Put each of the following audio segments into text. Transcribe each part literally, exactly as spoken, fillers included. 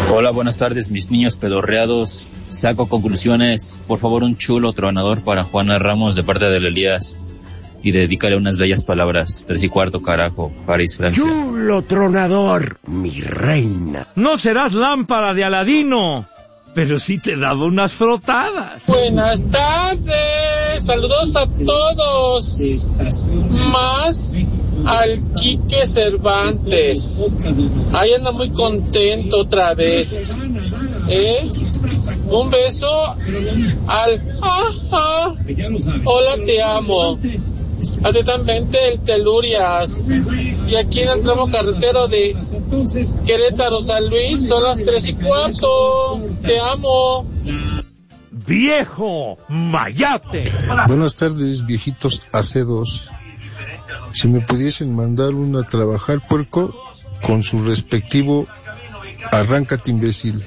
Hola, buenas tardes, mis niños pedorreados. Saco conclusiones. Por favor, un chulo tronador para Juana Ramos de parte del Elías. Y dedícale unas bellas palabras. Tres y cuarto, carajo. París, Francia. Chulo tronador, mi reina. No serás lámpara de Aladino, pero sí te daba unas frotadas. Buenas tardes. Saludos a todos. Más al Quique Cervantes. Ahí anda muy contento otra vez. ¿Eh? Un beso al... Ajá. Hola, te amo. Atentamente, el Telurias. Y aquí en el tramo carretero de Querétaro San Luis son las tres y cuarto. Te amo. ¡Viejo mayate! Buenas tardes, viejitos acedos. Si me pudiesen mandar uno a trabajar, puerco, con su respectivo arráncate, imbécil.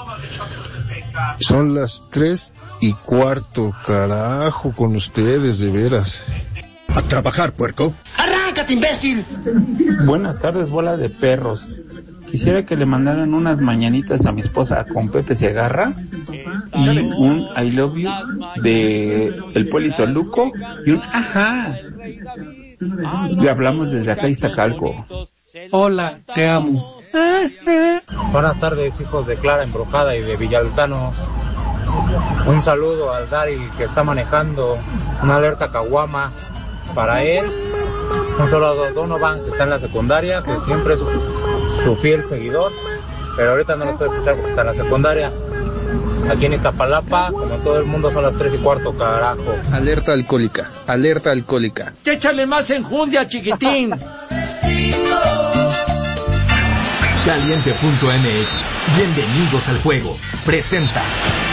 Son las tres y cuarto, carajo, con ustedes, de veras. A trabajar, puerco. ¡Arráncate, imbécil! Buenas tardes, bola de perros. Quisiera que le mandaran unas mañanitas a mi esposa con Pepe se agarra y un I love you de el Polito Luco y un ajá. Le hablamos desde acá, Iztacalco. Hola, te amo. Buenas tardes, hijos de Clara Embrujada y de Villaltano. Un saludo al Dari que está manejando una alerta caguama para él. Un saludo a Donovan que está en la secundaria, que siempre es su, su fiel seguidor, pero ahorita no lo puede escuchar porque está en la secundaria. Aquí en Iztapalapa, como todo el mundo, son las tres y cuarto, carajo. Alerta alcohólica, alerta alcohólica. Échale más enjundia, chiquitín. Caliente punto m x. Bienvenidos al juego. Presenta